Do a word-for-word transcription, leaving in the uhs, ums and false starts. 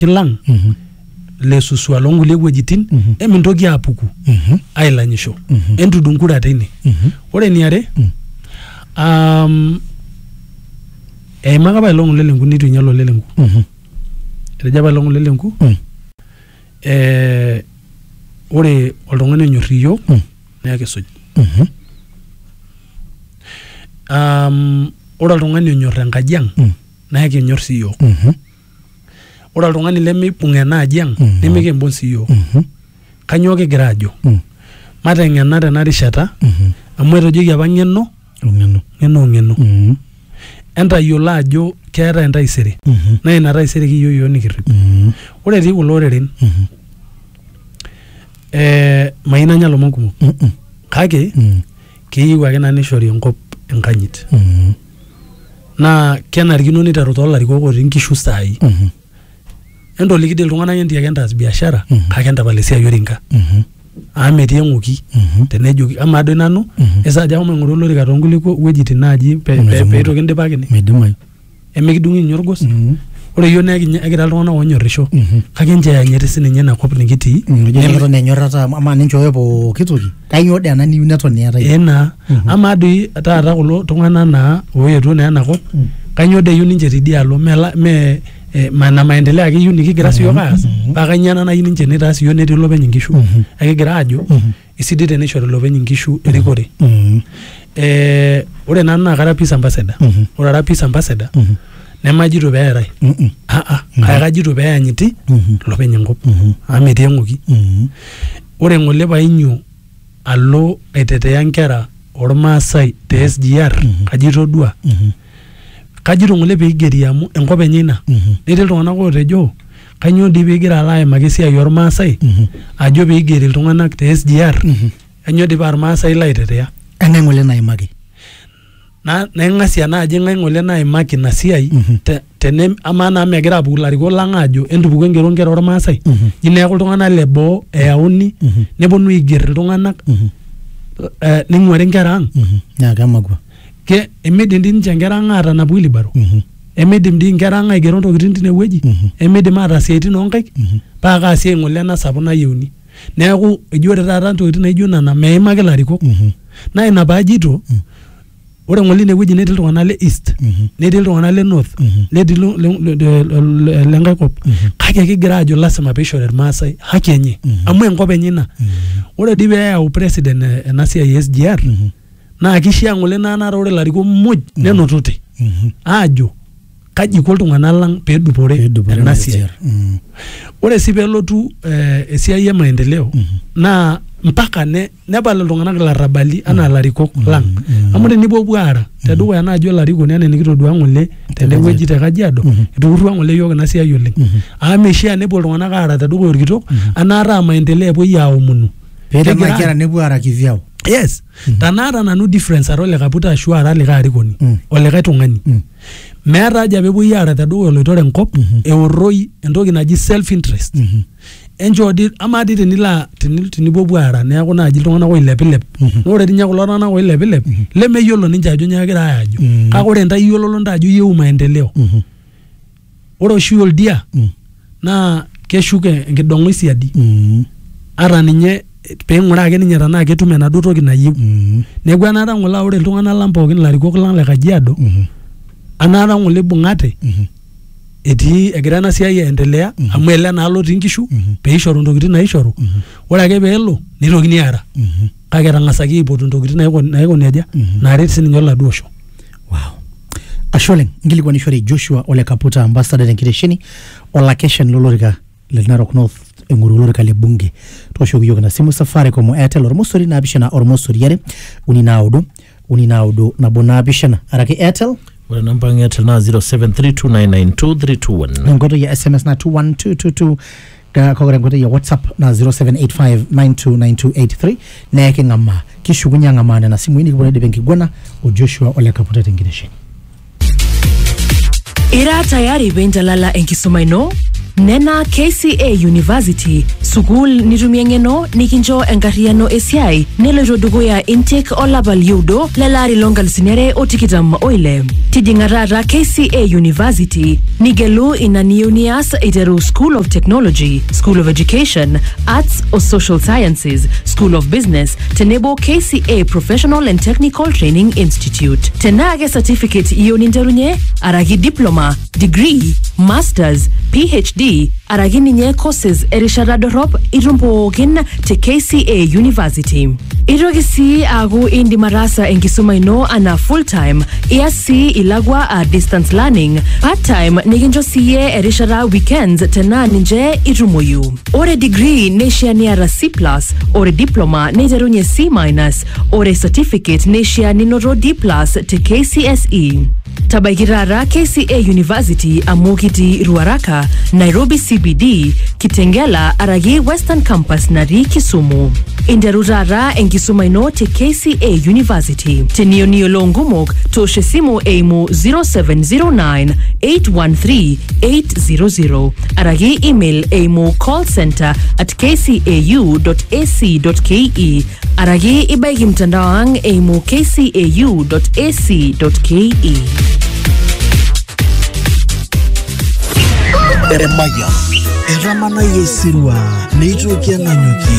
kilang Mhm. le susua longule wejitin Mhm. emintoki apuku Mhm. ailanyisho Mhm. entudungura teine Mhm. ore niare Mm. um eimaka pa ilongule lenku nitu inyal olelenku Mhm. etejo pa ilongule lenku Mm. eh ore oltung'ani onyor iyiok Mm. naa kisuj Mhm. um ore oltung'ani onyor enkaji ang Mm. naa kinyor sii iyiok Mhm. ore oltung'ani lemeibung enaaji ang Mhm. nemikimbung sii iyiok Mhm. kanyioo kigira ajo Mm. mateng'ena tena rishata Mhm. amu etojoki apa ng'eno Ong'eno. ng'eno ng'eno Mhm. entayiolo ajo keeta entaisere Mhm. naa ina taisere kiyieu iyiok nikirrip Mhm. ore etii kulo oreren Mhm. eh mayieu nanya ilomon kumok Mhm. kake Mhm. keyieu ake naa nishori enkop enkanyit Mhm. naa kenarikino niteru toolarikok otii nkishu saai Mhm. entoliki dii iltung'anak entiaki entaas biashara Mhm. kake entapal esiai orinka Mhm. amu metii eng'oki Mhm. tenejoki amaa doi nanu Mhm. esaaja ahomo aing'oru olorika toonkulie wuejitin naaji pe- pe- Metumoki. peitoki indipakini Meidimayu. emikidung'i ninye orgos Mhm. ore iyiok naa ekinya- ekira iltung'anak onyorrisho Mhm. kake nche eanyiti sininye inakop nikitii Njo neton enyorrata ama ninchooyo pooki toki. Kainyioo dii ena niyieu neton eetae? ee naa Mhm. amaa doi taata kulo tung'anak naa oetuo naa enakop Mm. kanyioo dei eyieu ninche tidialo mela- me eh, mana maendeleo ake eyieu nikigira siyiok aas Mhm. paa kanyioo ena nayieu ninche nitaas iyiok netii ilopeny inkishu Mhm. ekigira ajo Mhm. isidai tenishori ilopeny inkishu erikore Mhm. eh ore nanu naa kara peace ambassador Mhm. ore ara peace ambassador Mhm. nemajito peerai Mhm. ah ah kake kajito peeyanyiti Mhm. ilopeny enkop Mhm. amu metii eng'oki Mhm. ore ng'ole painyo alo aitetea nkera ormaasai te S G R Mhm. kaji itodua Mhm. kajito ng'ole peigeri amu enkop enye ina Mhm. netii iltung'anak ootejo kanyioo dii piigira alo aimaki esiai ormaasai Mhm. ajo peigeri iltung'anak te S G R Mhm. kanyioo dii paa irmaasai laitetea Eng'ae ng'ole naimaki? na naing'asia naaji ng'ae ng'ole naimaki ina siai Mhm. te- tene amaa naa megira apuku ilarikok lang aajo entupuku engero nkera ormaasai Mhm. ji neeku iltung'anak leboo eyauni Mhm. neponu aiger iltung'anak Mhm. eh, ning'uari nkera ang Mhm. Naa kemakwa. ke emidim dii ninche nkera ang aatanapu ilibaro Mhm. emidim dii nkera ang aigero ntokitin tinewueji Mhm. emidim ataas siaitin oonkaik Mhm. paa kaa siai ng'ole ena sapuk nayieuni neeku eji ore taata ntokitin naijo nena meimaki ilarikok Mhm. naa ina paajito Mm. ore ng'ole inewueji netii iltung'anak le east Mhm. netii iltung'anak le north Mhm. netii lu- lu- lu- de- le- lenkae kop Mhm. kake kigira ajo lasima peishori irmaasai haki enye Mhm. amu enkop enye ina Mhm. ore dii peeyau president eh, ena siai e S G R Mhm. naa kishaa ng'ole naa nara ore ilarikok muj nenotote Mhm. aajo kaji iko iltung'anak lang peedupore Peedupore ena ena siai siai. Mhm. ore sii peelotu eh, esiai e maendeleo Mhm. naa mpaka ne nepal iltung'anak ilarrabali anaa ilarikok lang Mhm. amu tenipuopuo aara tedukuya naajo ilarikoni enaa enikitodua ng'ole tenewueji te Kajiado Mhm. etukurrua ng'ole yiok ina siai oleng Mhm. amu meishaa nepuo iltung'anak aara tedukuya orkitok Mhm. anaata maendeleo epuoi aomonu Peetem Kegira- nkera nepuo aara kivyao. yes Mhm. tanaata nanu difference ara ole kaputa ashu ara likae arikoni Mm. olikae tung'ani Mm. meeta haja peepuoi aara tedukuya oloitore enkop Mhm. eorroi entoki naji self interest Mhm. enchoo dii amaa dii tenilo teni- tenipuopuo aara neeku naaji iltung'anak oilepilep Mhm. naa ore dii ninye kulo tung'anak oilepilep Mhm. lemeyiolo ninche ajo nyoo egira ajo Mhm. kake ore ntae iyiololo ntae ajo iyieu maendeleo Mhm. ore oshi oldia Mm. naa keshuk enkidong'oi siadi Mhm. ata ninye peing'uraa ake ninye tenaa ketum enaduo toki nayieu Mhm. neeku enaata ng'ole ore iltung'anak lang pookin ilarikok lang le Kajiado Mhm. anaata ng'ole ibung'ate Mhm. etii egira ena siai aendelea Mhm. amu ele naa lotii nkishu Mhm. peishoru ntokitin naishoru Mhm. ore ake peelo nitokini aara Mhm. kake etang'asaki aipotu ntokitin naiko naiko nejia Mhm. naaret sininye oladuo osho Wow. Ashe oleng nkilikuanishore Joshua Ole Kaputa ambassador tenkitesheni olakeshen lolorika le Narok North eng'oru olorika le bunge tooshoki yiok ina simu Safaricom Airtel ormosori naapishana ormosori are uni naudo uni naudo nabo naapishana araki Airtel ore namba ang Airtel naa zero seven three two nine nine two three two one enkoitoi ya S M S na two one two two two kakore enkoitoi ya WhatsApp na zero seven eight five nine two nine two eight three neeki ng'amaa kishukunye ang'amaa nena simui nikipuo aidip enkiguana o Joshua Ole Kaputa tenkitesheni. Ira tayari peintalala enkisuma ino? Nena K C A University, sukul nitumie ngeno nikincho enkariano esiai neloito dukuya intake olapa liudo lelari lonkalifuni otikitam oile. Tijinga taata K C A University, nigelu ina niyieu nias iteru School of Technology, School of Education, Arts or Social Sciences, School of Business, tenebo K C A Professional and Technical Training Institute. Tenage certificate iyieu ninterunye, araki diploma, degree, masters, P H D, araki ninye courses erishata dorop itum pookin te K C A University. Itoki sii aaku indim ataasa enkisuma ino ana full time, ias sii ilagwa a distance learning, part time nikincho siye erishata weekends tena ninche itumoyu. Ore degree neishia niata C plus, ore diploma neiterunye C minus, ore certificate neishia ninoto D plus te K C S E. Tabaiki taata K C A University amu kitii Ruaraka, Nairobi C B D, Kitengela araki Western Campus natii Kisumu. Interu taata enkisuma ino te K C A University. Teniyieu niyiolou nkumok, toosho esimu eimu zero seven zero nine eight one three eight zero zero araki email eimu callcenter at k c a u dot a c dot k e araki ibaiki mtandao ang eimu k c a u dot a c dot k e. Eremaya, eramana yesirwa, neitrukia nanyuki.